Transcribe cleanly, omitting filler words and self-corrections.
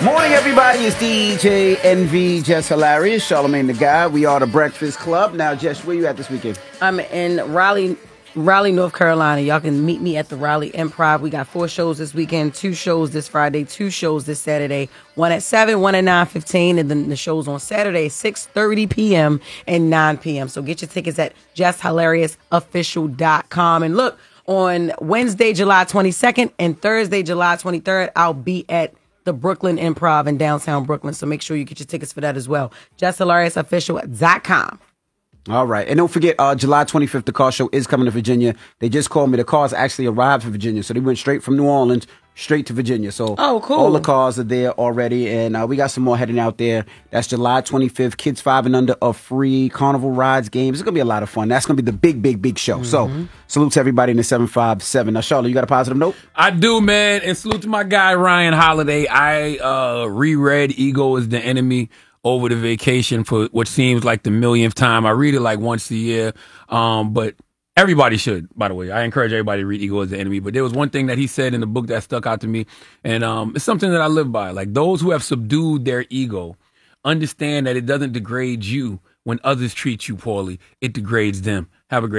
Morning, everybody. It's DJ NV, Jess Hilarious, Charlamagne the Guy. We are the Breakfast Club. Now, Jess, where you at this weekend? I'm in Raleigh, North Carolina. Y'all can meet me at the Raleigh Improv. We got 4 shows this weekend, 2 shows this Friday, 2 shows this Saturday, 1 at 7, 1 at 9:15, and then the shows on Saturday, 6:30 p.m. and 9 p.m. So get your tickets at JessHilariousOfficial.com. And look, on Wednesday, July 22nd and Thursday, July 23rd, I'll be at the Brooklyn Improv in downtown Brooklyn. So make sure you get your tickets for that as well. JessHilariousOfficial.com. All right. And don't forget, July 25th, the car show is coming to Virginia. They just called me. The cars actually arrived from Virginia. So they went straight from New Orleans, straight to Virginia. So cool. All the cars are there already. And we got some more heading out there. That's July 25th. Kids 5 and under are free. Carnival rides, games. It's going to be a lot of fun. That's going to be the big show. Mm-hmm. So salute to everybody in the 757. Now, Charlotte, you got a positive note? I do, man. And salute to my guy, Ryan Holiday. I reread Ego is the Enemy over the vacation for what seems like the millionth time. I read it like once a year, but everybody should, by the way. I encourage everybody to read Ego is the Enemy. But there was one thing that he said in the book that stuck out to me, and it's something that I live by. Like, those who have subdued their ego understand that it doesn't degrade you when others treat you poorly. It degrades them. Have a great